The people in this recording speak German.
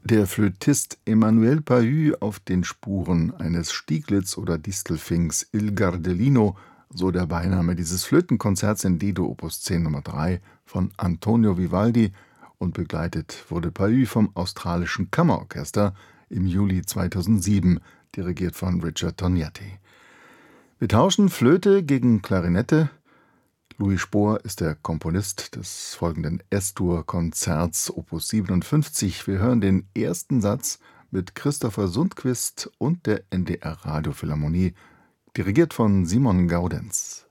Der Flötist Emmanuel Pahud auf den Spuren eines Stieglitz oder Distelfinks Il Gardelino, so der Beiname dieses Flötenkonzerts in D-Dur Opus 10 Nr. 3 von Antonio Vivaldi, und begleitet wurde Pahud vom Australischen Kammerorchester im Juli 2007, dirigiert von Richard Tognetti. Wir tauschen Flöte gegen Klarinette. Louis Spohr ist der Komponist des folgenden S-Dur-Konzerts Opus 57. Wir hören den ersten Satz mit Christopher Sundquist und der NDR Radiophilharmonie, dirigiert von Simon Gaudenz.